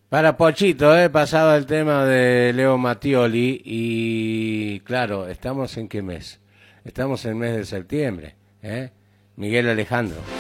Para Pochito, pasado el tema de Leo Mattioli y claro, ¿estamos en qué mes? Estamos en el mes de septiembre, ¿eh? Miguel Alejandro.